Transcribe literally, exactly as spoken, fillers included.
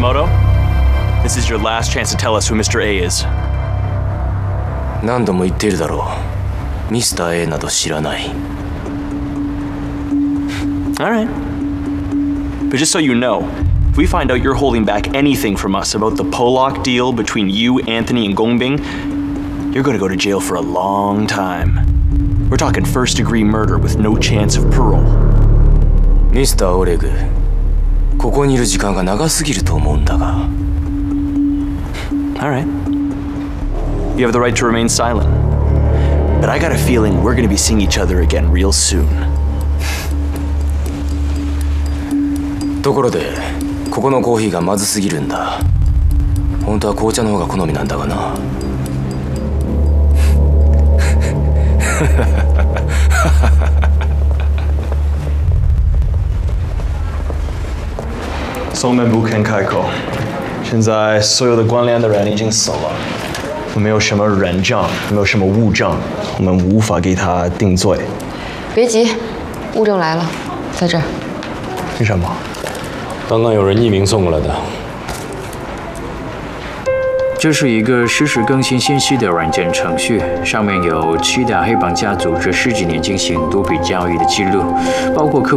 Matsumoto, this is your last chance to tell us who Mister A is. 何度も言っているだろう。ミスター A など知らない。 All right. But just so you know, if we find out you're holding back anything from us about the Pollock deal between you, Anthony, and Gongbing, you're gonna go to jail for a long time. We're talking first-degree murder with no chance of parole. ミスター・オレグ、ここにいる時間が長すぎると思うんだが。 All right. You have the right to remain silent. But I got a feeling we're gonna be seeing each other again real soon. ところで、ここのコーヒーがまずすぎるんだ。本当は紅茶の方が好みなんだがな。 松门不肯开口。现在所有的关联的人已经死了，没有什么人证，没有什么物证，我们无法给他定罪。 别急，物证来了，在这儿。 是什么？ 刚刚有人匿名送过来的。 这是一个实时更新信息的软件程序，上面有七大黑帮家族这十几年进行毒品交易的记录，包括客。